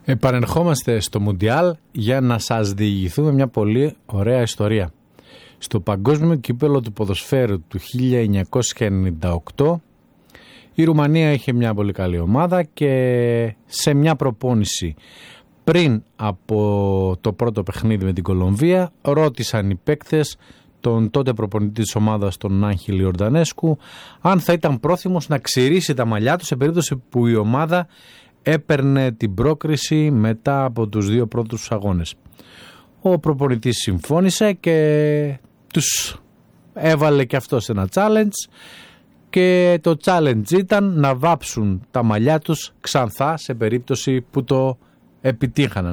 Επανερχόμαστε στο Μουντιάλ για να σας διηγηθούμε μια πολύ ωραία ιστορία. Στο Παγκόσμιο Κύπελλο του Ποδοσφαίρου του 1998 η Ρουμανία είχε μια πολύ καλή ομάδα και σε μια προπόνηση πριν από το πρώτο παιχνίδι με την Κολομβία ρώτησαν οι παίκτες τον τότε προπονητή της ομάδας, τον Άγχελ Ιορδανέσκου, αν θα ήταν πρόθυμος να ξηρίσει τα μαλλιά του σε περίπτωση που η ομάδα έπαιρνε την πρόκριση μετά από τους δύο πρώτους αγώνες. Ο προπονητής συμφώνησε και τους έβαλε και αυτό σε ένα challenge και το challenge ήταν να βάψουν τα μαλλιά τους ξανθά σε περίπτωση που το επιτύχαναν.